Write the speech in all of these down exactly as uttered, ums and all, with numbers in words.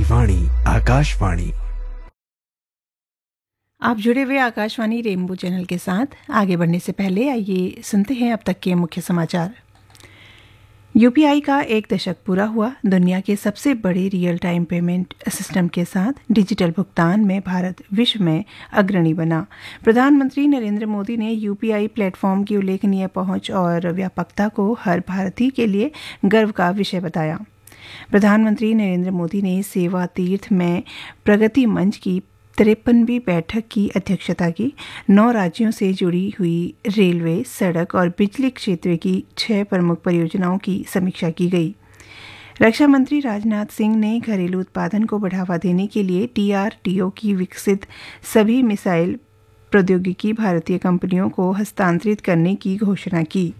आपकी वाणी आकाशवाणी। आप जुड़े हुए आकाशवाणी रेनबो चैनल के साथ। आगे बढ़ने से पहले आइए सुनते हैं अब तक के मुख्य समाचार। यूपीआई का एक दशक पूरा हुआ। दुनिया के सबसे बड़े रियल टाइम पेमेंट सिस्टम के साथ डिजिटल भुगतान में भारत विश्व में अग्रणी बना। प्रधानमंत्री नरेंद्र मोदी ने यूपीआई प्लेटफॉर्म की उल्लेखनीय पहुंच और व्यापकता को हर भारतीय के लिए गर्व का विषय बताया। प्रधानमंत्री नरेंद्र मोदी ने सेवा तीर्थ में प्रगति मंच की तिरपनवीं बैठक की अध्यक्षता की। नौ राज्यों से जुड़ी हुई रेलवे, सड़क और बिजली क्षेत्र की छह प्रमुख परियोजनाओं की समीक्षा की गई। रक्षा मंत्री राजनाथ सिंह ने घरेलू उत्पादन को बढ़ावा देने के लिए डीआरडीओ की विकसित सभी मिसाइल प्रौद्योगिकी भारतीय कंपनियों को हस्तांतरित करने की घोषणा की।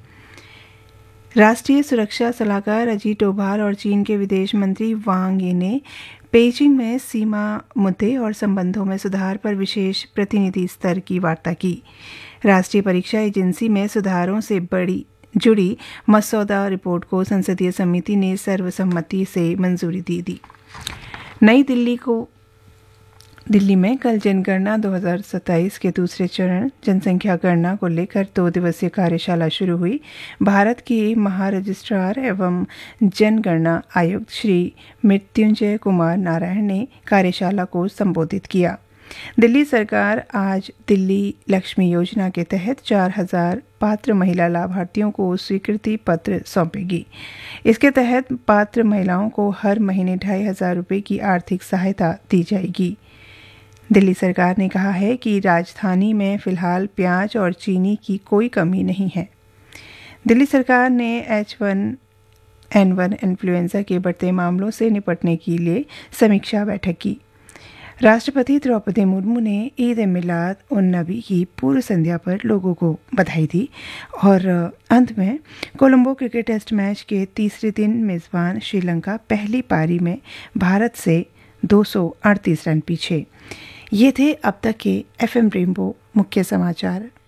राष्ट्रीय सुरक्षा सलाहकार अजीत डोभाल और चीन के विदेश मंत्री वांग यी ने पेजिंग में सीमा मुद्दे और संबंधों में सुधार पर विशेष प्रतिनिधि स्तर की वार्ता की। राष्ट्रीय परीक्षा एजेंसी में सुधारों से बड़ी जुड़ी मसौदा रिपोर्ट को संसदीय समिति ने सर्वसम्मति से मंजूरी दे दी। नई दिल्ली को दिल्ली में कल जनगणना दो हज़ार सत्ताईस के दूसरे चरण जनसंख्या गणना को लेकर दो दिवसीय कार्यशाला शुरू हुई। भारत के महारजिस्ट्रार एवं जनगणना आयुक्त श्री मृत्युंजय कुमार नारायण ने कार्यशाला को संबोधित किया। दिल्ली सरकार आज दिल्ली लक्ष्मी योजना के तहत चार हजार पात्र महिला लाभार्थियों को स्वीकृति पत्र सौंपेगी। इसके तहत पात्र महिलाओं को हर महीने ढाई हजार रुपये की आर्थिक सहायता दी जाएगी। दिल्ली सरकार ने कहा है कि राजधानी में फिलहाल प्याज और चीनी की कोई कमी नहीं है। दिल्ली सरकार ने H one N one influenza के बढ़ते मामलों से निपटने के लिए समीक्षा बैठक की। राष्ट्रपति द्रौपदी मुर्मू ने ईद ए मिलाद उन नबी की पूर्व संध्या पर लोगों को बधाई दी। और अंत में कोलंबो क्रिकेट टेस्ट मैच के तीसरे दिन मेजबान श्रीलंका पहली पारी में भारत से दो सौ अड़तीस रन पीछे। ये थे अब तक के एफएम रेनबो मुख्य समाचार।